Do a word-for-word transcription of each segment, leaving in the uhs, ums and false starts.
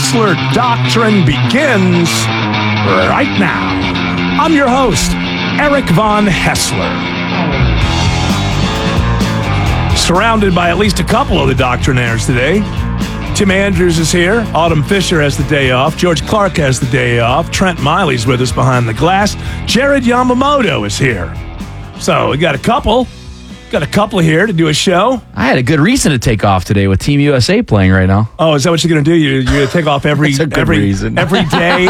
Hessler Doctrine begins right now. I'm your host, Eric Von Hessler. Surrounded by at least a couple of the doctrinaires today. Tim Andrews is here. Autumn Fisher has the day off. George Clark has the day off. Trent Miley's with us behind the glass. Jared Yamamoto is here. So we got a couple. Got a couple here to do a show. I had a good reason to take off today with Team U S A playing right now. Oh, is that what you're going to do? You, you're going to take off every every reason. every day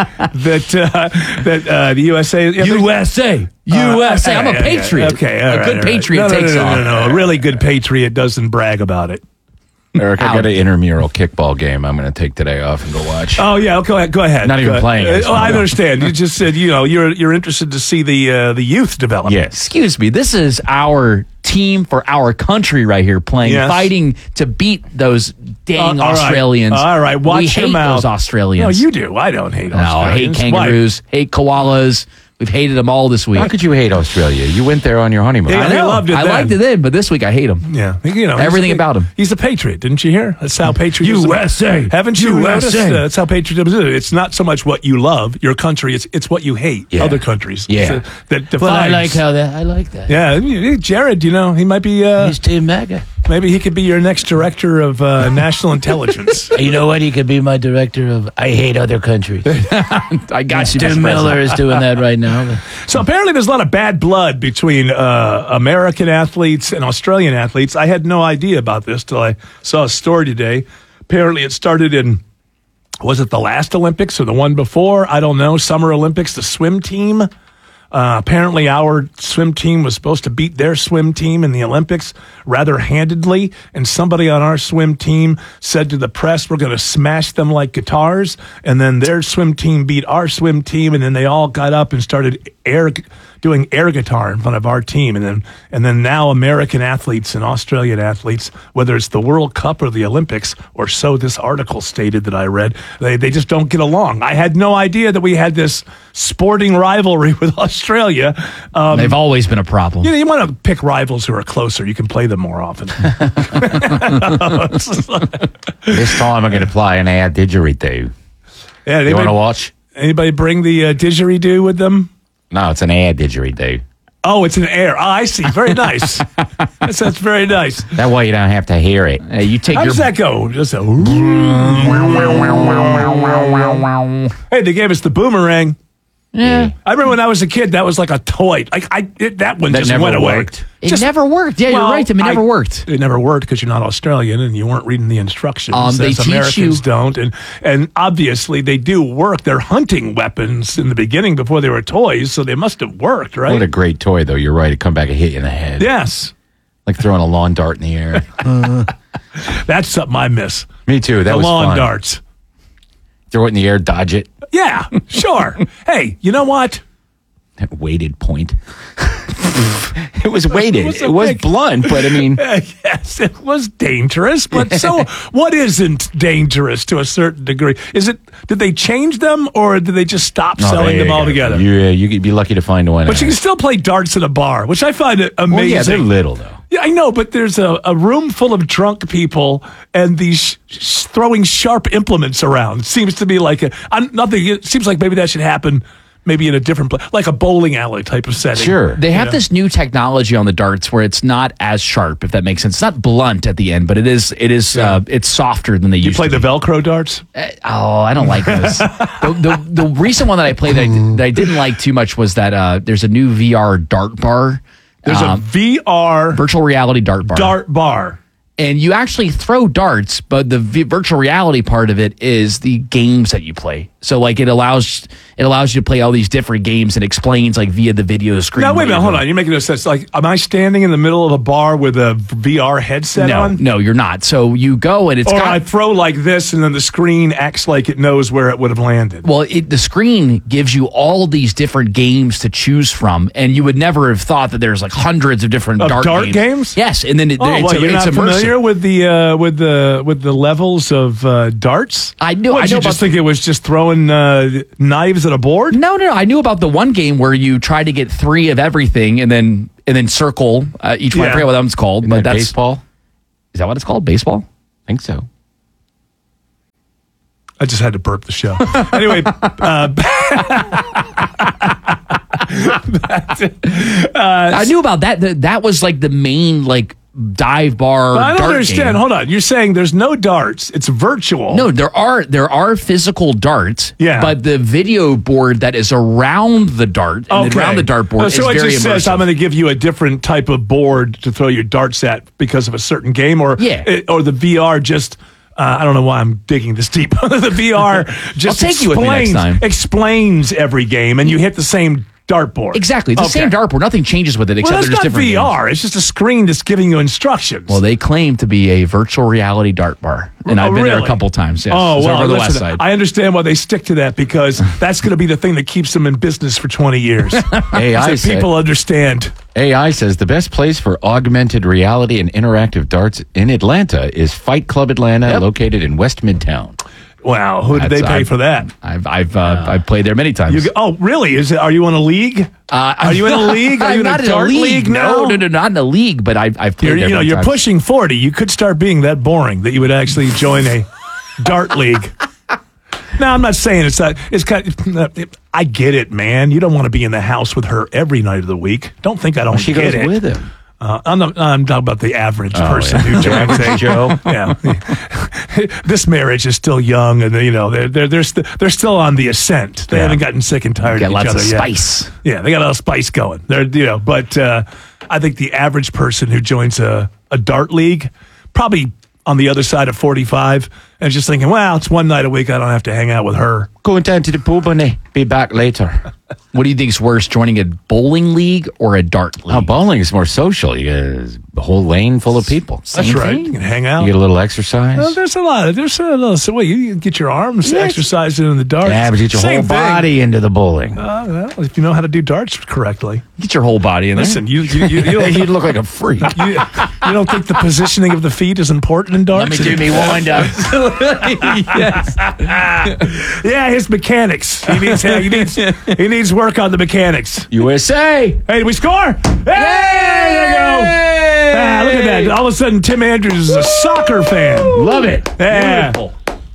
that uh, that uh, the U S A yeah, U S A U S A. I'm a patriot. Okay, all a right, good all right. patriot no, no, takes no, no, off. No, no, no. A really good patriot doesn't brag about it. Eric, I got an intramural kickball game I'm going to take today off and go watch. Oh yeah, go ahead. Go ahead. Not even go playing. Uh, oh, I understand. You just said you know you're you're interested to see the uh, the youth develop. Yes. Excuse me. This is our team for our country right here playing, Yes. fighting to beat those dang Uh, all right. Australians. All right, watch we your hate mouth. those Australians. No, you do. I don't hate No, I hate Australians. kangaroos, hate koalas. We've hated them all this week. How could you hate Australia? You went there on your honeymoon. Yeah. I They know. loved it I then. liked it then, but this week I hate them. Why? Yeah, you know Everything he's a- about him. He's a patriot, didn't you hear? That's how patriotism. U S A. Haven't you U S A. noticed? Uh, that's how patriotism is. It's not so much what you love, your country. It's it's what you hate, Yeah. other countries. Yeah. So that defines. Well, I like how that. I like that. Yeah, Jared. You know, he might be. Uh, He's Team MAGA. maybe he could be your next director of uh, national intelligence. You know what? He could be my director of I Hate Other Countries. I got you, Tim Mister Miller President. is doing that right now. So apparently, there's a lot of bad blood between uh, American athletes and Australian athletes. I had no idea about this till I saw a story today. Apparently, it started in. Was it the last Olympics or the one before? I don't know. Summer Olympics, the swim team. Uh, apparently, our swim team was supposed to beat their swim team in the Olympics rather handedly. And somebody on our swim team said to the press, we're going to smash them like guitars. And then their swim team beat our swim team. And then they all got up and started air doing air guitar in front of our team. And then and then now American athletes and Australian athletes, whether it's the World Cup or the Olympics, or so this article stated that I read, they, they just don't get along. I had no idea that we had this sporting rivalry with Australia. Um, They've always been a problem. you know, you want to pick rivals who are closer. You can play them more often. This time I'm going to play an air didgeridoo. Yeah, You anybody, want to watch? anybody bring the uh, didgeridoo with them? No, it's an air didgeridoo. Oh, it's an air. Oh, I see. Very nice. That's, that's very nice. That way you don't have to hear it. Hey, you take How your does that go? Just a, hey, they gave us the boomerang. Yeah. I remember when I was a kid, that was like a toy. Like I, it, that one That just never went away. worked. It Just- never worked. Yeah, Well, you're right, Tim. It never I- worked. It never worked because you're not Australian and you weren't reading the instructions. Um, they as teach Americans you- don't, and and obviously they do work. They're hunting weapons in the beginning before they were toys, so they must have worked, right? What a great toy, though. You're right. It'd come back and hit you in the head. yes, Like throwing a lawn dart in the air. that's something I miss. Me too. That the was lawn fun. darts. Throw it in the air, dodge it. Yeah, sure. Hey, you know what? That weighted point. It was weighted. It was It a was big- blunt, but I mean, Uh, yes, it was dangerous, but so what isn't dangerous to a certain degree? Is it? Did they change them, or did they just stop oh, selling there them you go. altogether? Yeah, you could be lucky to find one. But you can still play darts at a bar, which I find it amazing. well, yeah, they're little though. Yeah, I know, but there's a, a room full of drunk people and these sh- sh- throwing sharp implements around. Seems to be like a I'm, nothing. It seems like maybe that should happen. Maybe in a different place, like a bowling alley type of setting. Sure. They have Yeah. this new technology on the darts where it's not as sharp, if that makes sense. It's not blunt at the end, but it is. It is. Uh, it's softer than they You used play to. the Velcro darts? Uh, oh, I don't like those. the, the the recent one that I played that I, did, that I didn't like too much was that uh, there's a new V R dart bar. There's a um, V R virtual reality dart bar. dart bar. And you actually throw darts, but the v- virtual reality part of it is the games that you play. So like it allows it allows you to play all these different games and explains like via the video screen. Now wait a what minute, you're hold doing. on. You're making no sense. Like, am I standing in the middle of a bar with a V R headset No, on? no, you're not. So you go and it's Or got, I throw like this, and then the screen acts like it knows where it would have landed. well, it, the screen gives you all these different games to choose from, and you would never have thought that there's like hundreds of different Of dart, dart games. games? Yes, and then it, Oh, it's, well, you're it's not immersive. familiar with the uh, with the with the levels of uh, darts? I know- What, I know you about just think it was just throwing uh, knives at a board? No, no, no. I knew about the one game where you try to get three of everything and then and then circle uh, each one. Yeah. I forget what that one's called, Isn't but that that's baseball? Is that what it's called? Baseball? I think so. I just had to burp the show. Anyway, uh, uh, I knew about that. That that was like the main like dive bar. I don't dart understand. game. Hold on. You're saying there's no darts. It's virtual. No, there are there are physical darts. Yeah. But the video board that is around the dart and Okay. around the dart board Oh, is so it very just immersive. says I'm going to give you a different type of board to throw your darts at because of a certain game, or Yeah. it, or the V R just. Uh, I don't know why I'm digging this deep. The V R just I'll take you with me next explains, time. explains every game, and you hit the same dartboard. Exactly. It's the Okay. same dartboard. Nothing changes with it except Well, that's they're just not different V R. games. It's just a screen that's giving you instructions. Well, they claim to be a virtual reality dart bar, and Oh, I've been there really? a couple times. Yes. Oh, It's well, over the listen, west side. I understand why they stick to that because that's going to be the thing that keeps them in business for twenty years. A I So said- people understand. A I says the best place for augmented reality and interactive darts in Atlanta is Fight Club Atlanta, Yep. located in West Midtown. Wow, who did they That's- pay I've- for that? I've I've uh, I've played there many times. You, go- oh, really? Is it? Are you in a league? Uh, Are you in a league? Are I'm you in not a dart league now? No, no, no, not in a league. But I've I've played You're, there. you know, many you're times. pushing forty. You could start being that boring that you would actually join a dart league. No, I'm not saying it's not. It's kind of, I get it, man. You don't want to be in the house with her every night of the week. Don't think I don't She get goes it. with him. Uh, I'm, not, I'm talking about the average person yeah. who joins a Joe. Yeah, this marriage is still young, and you know they're they're they're, st- they're still on the ascent. They Yeah. haven't gotten sick and tired Got of each lots other of yet. spice. Yeah, they got a little spice going. They're you know, but uh, I think the average person who joins a, a dart league probably on the other side of forty-five and just thinking, well, it's one night a week. I don't have to hang out with her. Going down to the pub and be back later. What do you think is worse, joining a bowling league or a dart league? Oh, bowling is more social. You get a whole lane full of people. That's Same right. thing. You can hang out. You get a little exercise. Well, there's a lot. Of, there's a little. So wait, you get your arms Yes. exercising in the darts. yeah, but you get your Same whole thing. body into the bowling. Uh, well, if you know how to do darts correctly. Get your whole body in there. Listen, you you, you, you, don't, You'd look like a freak. you, you don't think the positioning of the feet is important in darts? wind up. Yes. Yeah, his mechanics. He needs he needs he needs work on the mechanics. U S A. Hey, did we score? Hey, there you go. Ah, look at that. All of a sudden, Tim Andrews is a soccer fan. Love it. Yeah. Beautiful.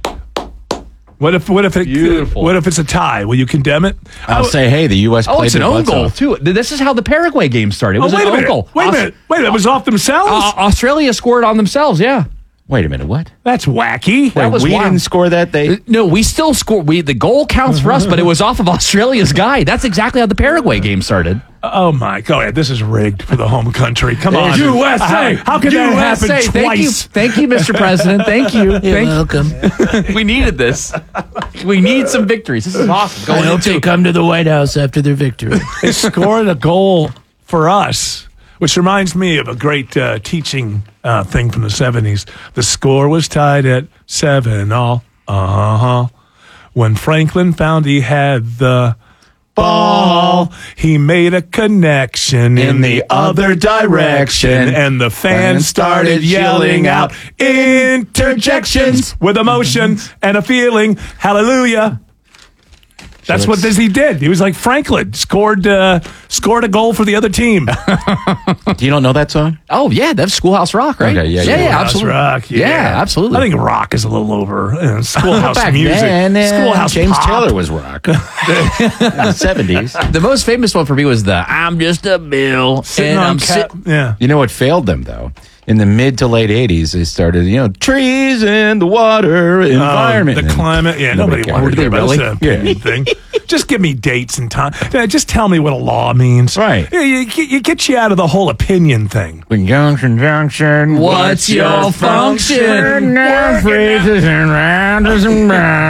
What if what if it Beautiful. what if it's a tie? Will you condemn it? I'll say, hey, the U S Oh, played it's an their own butts goal, off. too. This is how the Paraguay game started. It Oh, was wait an a own minute. goal. Wait a Aus- minute. Wait a minute. It was off themselves? Uh, Australia scored on themselves, yeah. Wait a minute, what? That's wacky. That was we wild. didn't score that. They No, we still scored. We The goal counts for us, but it was off of Australia's guy. That's exactly how the Paraguay game started. Oh my God! This is rigged for the home country. Come on, U S A. How, how could that happen U S A. Thank you. twice? Thank you, Mister President. Thank you. You're Thank welcome. We needed this. We need some victories. This is awesome. I Going hope they into come to the White House after their victory. They scored a goal for us, which reminds me of a great uh, teaching uh, thing from the seventies. The score was tied at seven all. Uh huh. When Franklin found he had the ball, he made a connection in the other direction, and the fans started yelling out interjections with emotion and a feeling. Hallelujah. That's what this he did. He was like Franklin scored uh, scored a goal for the other team. you don't know that song? Oh yeah, that's Schoolhouse Rock, right? Okay, yeah, yeah, yeah. yeah, Schoolhouse absolutely. Rock, yeah. yeah, absolutely. I think rock is a little over. Uh, schoolhouse Back music. then, uh, Schoolhouse James pop. Taylor was rock in the seventies. the most famous one for me was the "I'm just a bill" Sitting and on I'm cap- sit- yeah. You know what failed them though? In the mid to late eighties, they started, you know, trees and the water environment. Um, the And climate. Yeah, nobody nobody cared. wanted to hear about Really? this opinion thing. Just give me dates and time. Yeah, just tell me what a law means. Right. Yeah, you, you, you get you out of the whole opinion thing. When Junction, Junction, What's your function? Phrases and rounders and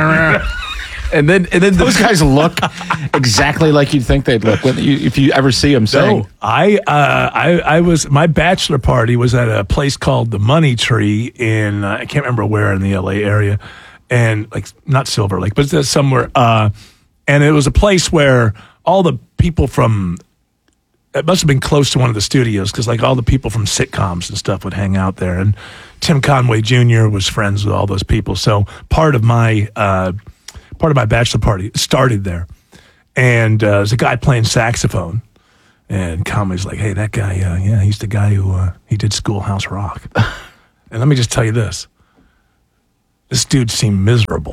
and then and then the, those guys look exactly like you'd think they'd look when you, if you ever see them sing. No, I, uh, I, I was my bachelor party was at a place called the Money Tree in uh, I can't remember where in the L A area, and like not Silver Lake, but it's somewhere. Uh, and it was a place where all the people from it must have been close to one of the studios because like all the people from sitcoms and stuff would hang out there, and Tim Conway Junior was friends with all those people. So part of my uh, part of my bachelor party started there. And uh, there's a guy playing saxophone. And Conway's like, hey, that guy, uh, yeah, he's the guy who, uh, he did Schoolhouse Rock. And let me just tell you this. this dude seemed miserable.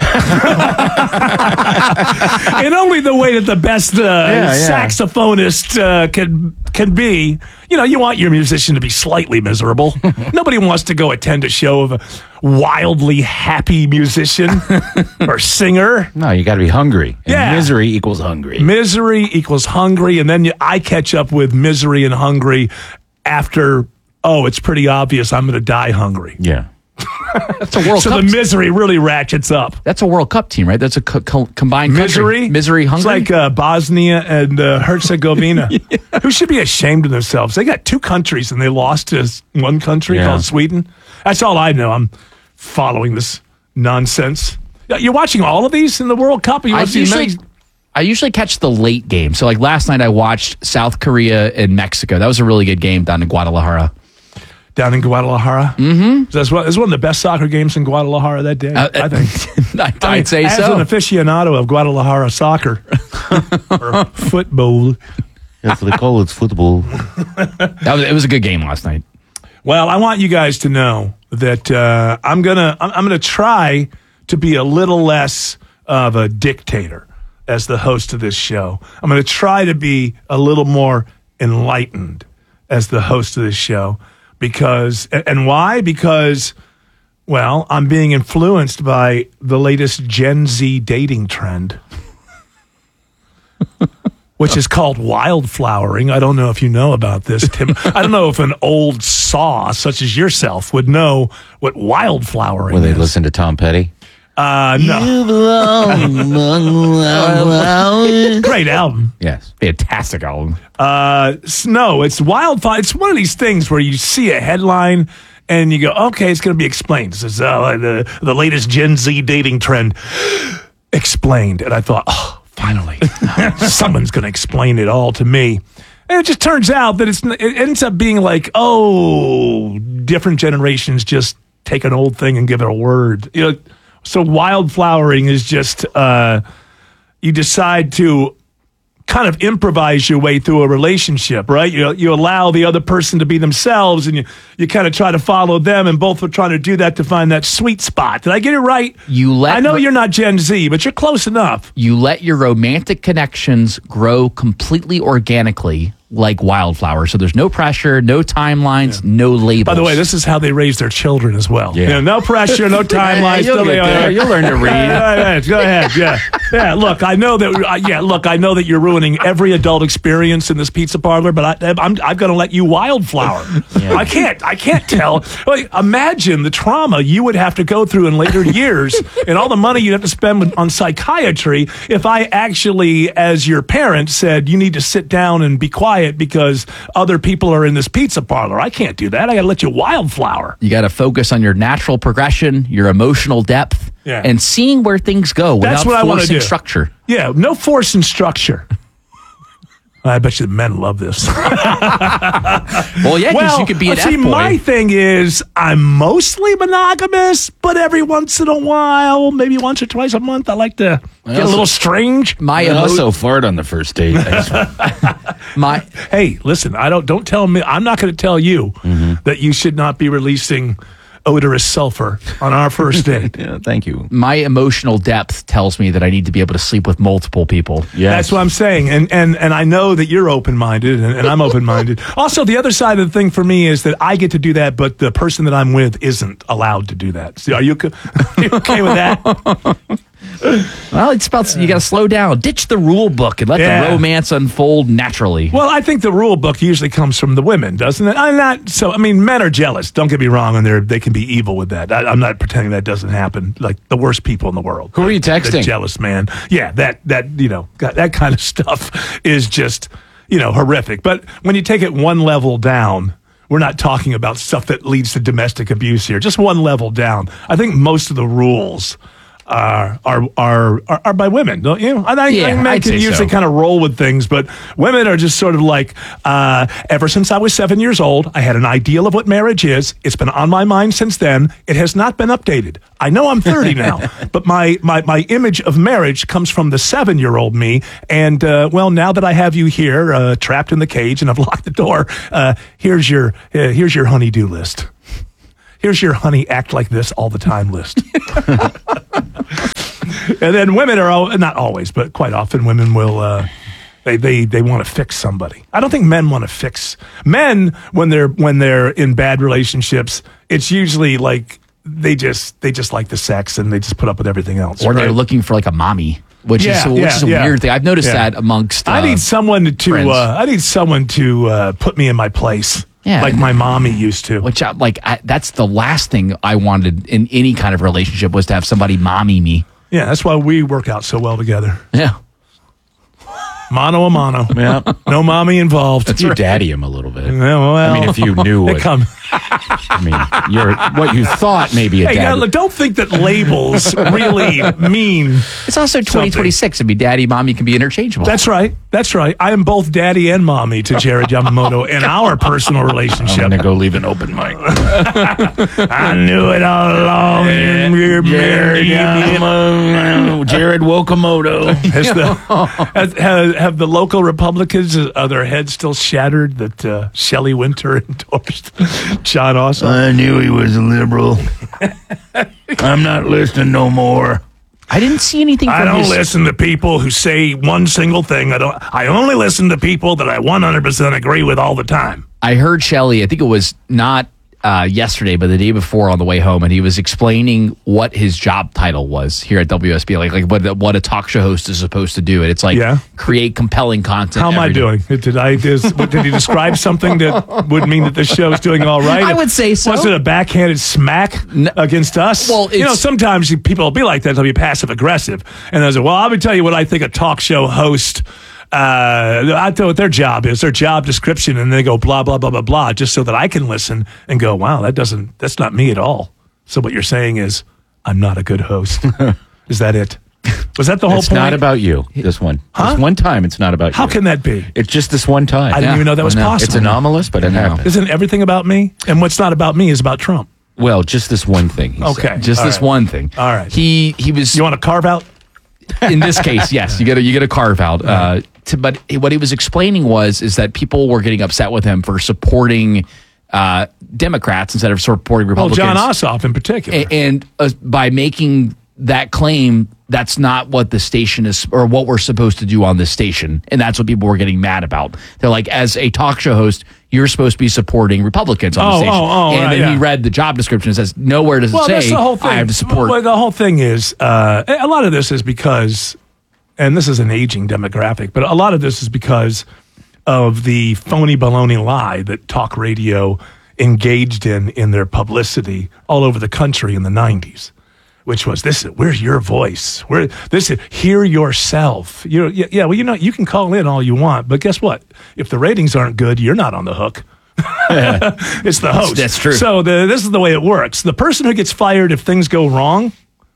In only the way that the best uh, yeah. saxophonist uh, can can be. You know, you want your musician to be slightly miserable. Nobody wants to go attend a show of a wildly happy musician or singer. No, you got to be hungry. And Yeah. misery equals hungry. Misery equals hungry, and then you, I catch up with misery and hungry after, oh, it's pretty obvious I'm going to die hungry. Yeah. That's a World So Cup. the misery really ratchets up. That's a World Cup team, right? That's a co- co- combined country. Misery? misery, hungry. It's like uh, Bosnia and uh, Herzegovina, who should be ashamed of themselves. They got two countries and they lost to one country Yeah. called Sweden. That's all I know. I'm following this nonsense. You're watching all of these in the World Cup? Or you I want to see usually, many- I usually catch the late game. So, like last night, I watched South Korea and Mexico. That was a really good game down in Guadalajara. down in Guadalajara? Mm-hmm. That's one, it's one of the best soccer games in Guadalajara that day, Uh, I think. I'd, I mean, say as so. an aficionado of Guadalajara soccer or football. Yes, they call it football. That was, it was a good game last night. Well, I want you guys to know that uh, I'm gonna I'm, I'm gonna try to be a little less of a dictator as the host of this show. I'm gonna try to be a little more enlightened as the host of this show because and, and why? Because well, I'm being influenced by the latest Gen Z dating trend. Which is called wildflowering. I don't know if you know about this, Tim. I don't know if an old saw such as yourself would know what wildflowering Will they is. listen to Tom Petty? Uh, no. Great album. Yes. Fantastic album. Uh, s- no, it's wildfire. It's one of these things where you see a headline and you go, okay, it's going to be explained. This is uh, the, the latest Gen Z dating trend explained. And I thought, oh, finally, someone's going to explain it all to me. And it just turns out that it's, it ends up being like, oh, different generations just take an old thing and give it a word. You know, so wildflowering is just uh, you decide to kind of improvise your way through a relationship, right? You you allow the other person to be themselves, and you you kind of try to follow them, and both are trying to do that to find that sweet spot. Did I get it right? You let I know you're not Gen Z, but you're close enough. You let your romantic connections grow completely organically like wildflowers. So there's no pressure, no timelines, no labels. By the way, this is how they raise their children as well. Yeah. You know, no pressure, no timelines. You'll no- get there. You'll learn to read. Yeah, yeah, yeah, go ahead. Yeah, yeah. Look, I know that. Uh, yeah, look, I know that you're ruining every adult experience in this pizza parlor, but I, I'm I'm going to let you wildflower. I can't. I can't tell. Like, imagine the trauma you would have to go through in later years, and all the money you'd have to spend on psychiatry if I actually, as your parent, said you need to sit down and be quiet because other people are in this pizza parlor. I can't do that. I got to let you wildflower. You got to focus on your natural progression, your emotional depth, Yeah. and seeing where things go That's without what I wanna forcing do. structure. Yeah, no force and structure. I bet you the men love this. Well, yeah, because Well, you could be an see, F-boy. my thing is I'm mostly monogamous, but every once in a while, maybe once or twice a month, I like to get a also- little strange. my I emo- also fart on the first date. I just- my Hey, listen, I don't don't tell me. I'm not going to tell you Mm-hmm. that you should not be releasing odorous sulfur on our first date. yeah, thank you. my emotional depth tells me that I need to be able to sleep with multiple people. Yes. That's what I'm saying, and and and I know that you're open minded, and, and I'm open minded. Also, the other side of the thing for me is that I get to do that, but the person that I'm with isn't allowed to do that. So, are you, co- are you okay with that? Well, it's about you got to slow down, ditch the rule book, and let Yeah. the romance unfold naturally. Well, I think the rule book usually comes from the women, doesn't it? I'm not so. I mean, men are jealous. Don't get me wrong, and they they can be evil with that. I, I'm not pretending that doesn't happen. Like the worst people in the world. Who are you The texting? jealous man. Yeah, that that you know that that kind of stuff is just you know horrific. But when you take it one level down. We're not talking about stuff that leads to domestic abuse here. Just one level down. I think most of the rules are are are are, are by women, don't you? I think Yeah, I think men I'd can say usually so. kind of roll with things, but women are just sort of like, uh, ever since I was seven years old, I had an ideal of what marriage is. It's been on my mind since then. It has not been updated. I know I'm thirty now, but my, my, my image of marriage comes from the seven-year-old me. And, uh, well, now that I have you here, uh, trapped in the cage and I've locked the door, uh, here's your, uh, here's your honey-do list. here's your honey act like this all the time list. And then women are, al- not always, but quite often women will, uh, they, they, they want to fix somebody. I don't think men want to fix. Men, when they're, when they're in bad relationships, it's usually like they just, they just like the sex and they just put up with everything else. Or they're right? looking for like a mommy, which Yeah, is which yeah, is a yeah. weird thing. I've noticed Yeah. that amongst. Uh, I need someone to, friends. uh, I need someone to uh, put me in my place. Yeah. Like my mommy used to. Which I, like I, that's the last thing I wanted in any kind of relationship was to have somebody mommy me. Yeah, that's why we work out so well together. Yeah. Mano a mano. Yeah. No mommy involved. You daddy him a little bit. Yeah, well, I mean, if you knew they what, come. I mean, you're what you thought maybe a Hey, daddy. now, don't think that labels really mean. It's also twenty twenty-six. I mean, daddy, mommy can be interchangeable. That's right. That's right. I am both daddy and mommy to Jared Yamamoto in our personal I'm relationship. gonna go leave an open mic. I knew it all along. You're married. Jared Wokamoto. Has the, has, have, have the local Republicans, are their heads still shattered that uh, Shelley Winter endorsed John Ossoff? I knew he was a liberal. I'm not listening no more. I didn't see anything from I don't his, listen to people who say one single thing. I don't. I only listen to people that I one hundred percent agree with all the time. I heard Shelley, I think it was not uh, yesterday, but the day before on the way home, and he was explaining what his job title was here at W S B, like like what what a talk show host is supposed to do. And it's like Yeah. create compelling content. How am I every day. doing? Did I dis, did he describe something that would mean that this show is doing all right? I would say so. Was it a backhanded smack against us? Well, you know, it's- sometimes you- people will be like that. They'll be passive aggressive, and they'll say, "Well, let me tell you what I think a talk show host." Uh, I tell what their job is, their job description, and they go blah blah blah blah blah, just so that I can listen and go, "Wow, that doesn't. That's not me at all." So what you're saying is, I'm not a good host. Is that it? Was that the whole It's point? not about you. This one. Huh? This one time, it's not about How you. can that be? It's just this one time. I didn't Yeah, even know that was I know. possible. It's anomalous, but it know. happened. Isn't everything about me? And what's not about me is about Trump. Well, just this one thing. he Okay. said. Just All this right. one thing. All right. He he was You want to carve out? in this case, yes, you get a you get a carve out. Uh, to, but what he was explaining was is that people were getting upset with him for supporting uh, Democrats instead of supporting Well, Republicans. John Ossoff in particular. A- and uh, by making that claim, that's not what the station is or what we're supposed to do on this station, and that's what people were getting mad about. They're like, as a talk show host, you're supposed to be supporting Republicans on Oh, the station. oh, oh, and right, then yeah. he read the job description and says, nowhere does it well, say that's the whole thing. I have to support. Well, the whole thing is, uh, a lot of this is because, and this is an aging demographic, but a lot of this is because of the phony baloney lie that talk radio engaged in in their publicity all over the country in the nineties. Which was this? Where's your voice? Where this? Is, hear yourself. You know, yeah, yeah. Well, you know, you can call in all you want, but guess what? If the ratings aren't good, you're not on the hook. It's the host. that's true. So the, this is the way it works. The person who gets fired if things go wrong,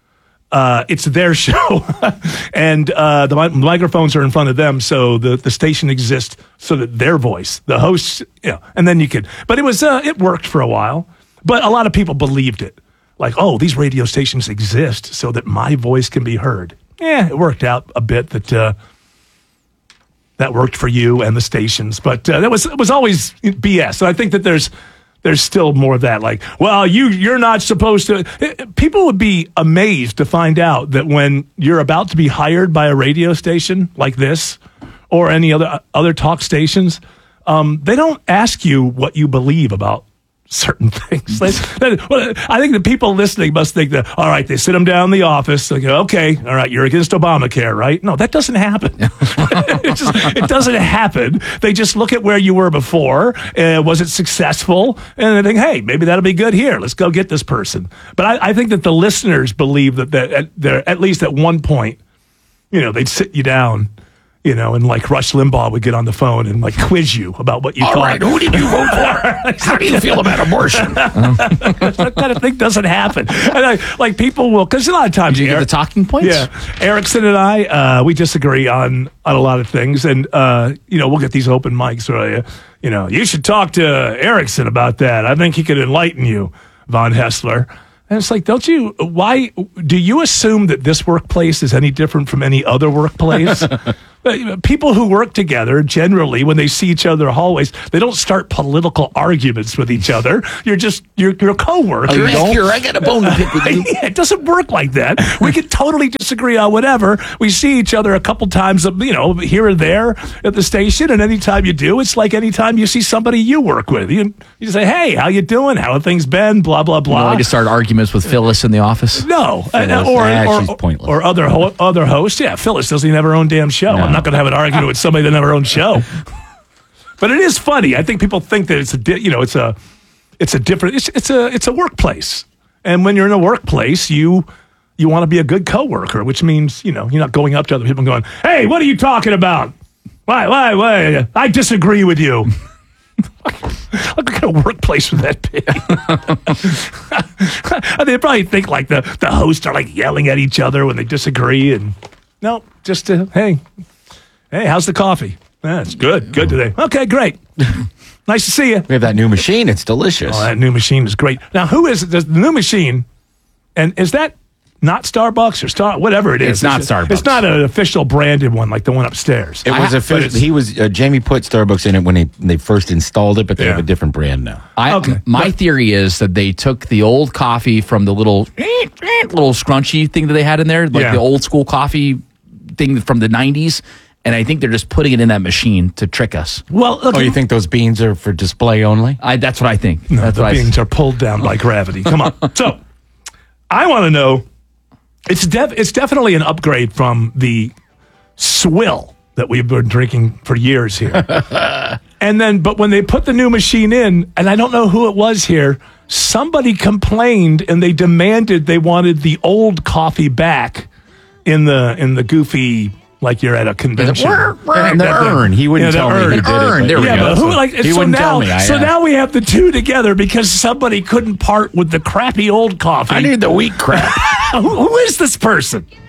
uh, it's their show, and uh, the mi- microphones are in front of them. So the, the station exists so that their voice, the hosts, you know, and then you could. But it was uh, it worked for a while, but a lot of people believed it. Like, oh, these radio stations exist so that my voice can be heard. Yeah, it worked out a bit that uh, that worked for you and the stations, but uh, that was it was always B S. And I think that there's there's still more of that. Like, well, you you're not supposed to. It, people would be amazed to find out that when you're about to be hired by a radio station like this or any other other talk stations, um, they don't ask you what you believe about certain things. They, they, well, I think the people listening must think that, all right, they sit them down in the office. They go, okay, all right, you're against Obamacare, right? No, that doesn't happen. it, just, it doesn't happen. They just look at where you were before. Uh, was it successful? And they think, hey, maybe that'll be good here. Let's go get this person. But I, I think that the listeners believe that, that at, they're, at least at one point, you know, they'd sit you down, you know, and like Rush Limbaugh would get on the phone and like quiz you about what you All thought. right, who did you vote for? How do you feel about abortion? That kind of thing doesn't happen. And I, like people will, because a lot of times, Did you get the Eric- talking points? yeah, Erickson and I, uh, we disagree on on a lot of things, and uh, you know, we'll get these open mics where, uh, you know, you should talk to Erickson about that. I think he could enlighten you, Von Hessler. And it's like, don't you? Why do you assume that this workplace is any different from any other workplace? uh, people who work together generally, when they see each other in the hallways, they don't start political arguments with each other. You're just you're, you're co-workers. Oh, here, I got a bone to pick with you. Yeah, it doesn't work like that. We can totally disagree on whatever. We see each other a couple times, you know, here and there at the station, and anytime you do, it's like anytime you see somebody you work with. You, you say, hey, how you doing? How have things been? Blah, blah, blah. You want me to start arguments with Phyllis in the office? No. Phyllis, Uh, or, nah, or, she's pointless. or other ho- other hosts. Yeah, Phyllis doesn't even have her own damn show. No. I'm not going to have an argument with somebody that doesn't have her own show. But it is funny. I think people think that it's a, di- you know, it's a, it's a different, it's, it's a, it's a workplace. And when you're in a workplace, you, you want to be a good coworker, which means, you know, you're not going up to other people and going, hey, what are you talking about? Why, why, why? I disagree with you. What kind of workplace would that be? They probably think like the, the hosts are like yelling at each other when they disagree. And no, just to, hey, hey, how's the coffee? That's good. Good today. Okay, great. Nice to see you. We have that new machine. It's delicious. Oh, that new machine is great. Now, who is the new machine? And is that not Starbucks or Star, whatever it is? It's not Starbucks. It's not an official branded one like the one upstairs. It was I- official. but it's- He was uh, Jamie put Starbucks in it when they, they first installed it, but they Yeah. have a different brand now. I, Okay. My theory is that they took the old coffee from the little little scrunchy thing that they had in there, like Yeah. the old school coffee thing from the nineties, and I think they're just putting it in that machine to trick us. Well, look, Oh, you think those beans are for display only? I, that's what I think. no, that's the what beans are pulled down by gravity. Come on. So, I want to know. It's def- It's definitely an upgrade from the swill that we've been drinking for years here. And then, but when they put the new machine in, and I don't know who it was here, somebody complained and they demanded they wanted the old coffee back in the in the goofy, like you're at a convention. And the That- that- urn. He wouldn't yeah, tell the me urn. who did Urn, it. there we Yeah, go. but who like He so wouldn't now? tell me. I, so uh, now we have the two together because somebody couldn't part with the crappy old coffee. I need the wheat crap. who, who is this person?